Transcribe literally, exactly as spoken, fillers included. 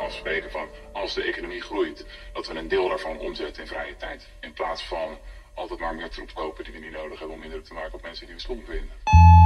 afspreken van als de economie groeit, dat we een deel daarvan omzetten in vrije tijd. In plaats van altijd maar meer troep kopen die we niet nodig hebben om indruk te maken op mensen die we stom vinden.